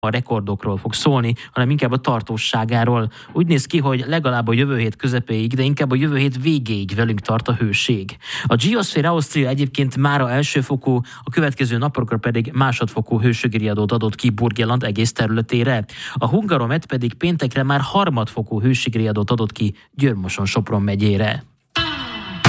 a rekordokról fog szólni, hanem inkább a tartósságáról. Úgy néz ki, hogy legalább a jövő hét közepéig, de inkább a jövő hét végéig velünk tart a hőség. A Geosphere Austria egyébként mára elsőfokú, a következő napokra pedig másodfokú hőségriadót adott ki Burgenland egész területére. A Hungaromet pedig péntekre már harmadfokú hőségriadót adott ki Győr-Moson-Sopron megyére.